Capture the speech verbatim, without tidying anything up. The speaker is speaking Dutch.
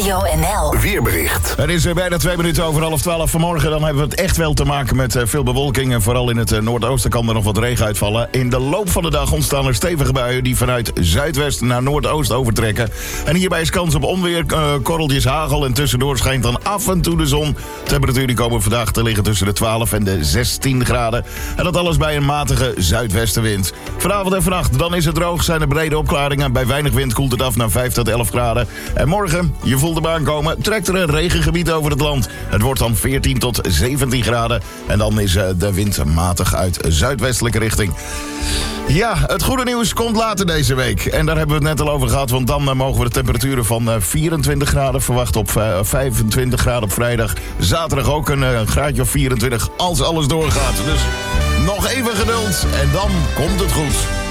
Radio N L. Weerbericht. Het is bijna twee minuten over half twaalf vanmorgen. Dan hebben we het echt wel te maken met veel bewolking. En vooral in het noordoosten kan er nog wat regen uitvallen. In de loop van de dag ontstaan er stevige buien die vanuit zuidwest naar noordoost overtrekken. En hierbij is kans op onweer, uh, korreltjes hagel en tussendoor schijnt dan af en toe de zon. Temperaturen komen vandaag te liggen tussen de twaalf en de zestien graden. En dat alles bij een matige zuidwestenwind. Vanavond en vannacht, dan is het droog, zijn er brede opklaringen. Bij weinig wind koelt het af naar vijf tot elf graden. En morgen, je voelt de baan komen, trekt er een regengebied over het land. Het wordt dan veertien tot zeventien graden. En dan is de wind matig uit zuidwestelijke richting. Ja, het goede nieuws komt later deze week. En daar hebben we het net al over gehad. Want dan uh, mogen we de temperaturen van uh, vierentwintig graden verwachten op uh, vijfentwintig graden op vrijdag. Zaterdag ook een uh, graadje of vierentwintig als alles doorgaat. Dus nog even geduld en dan komt het goed.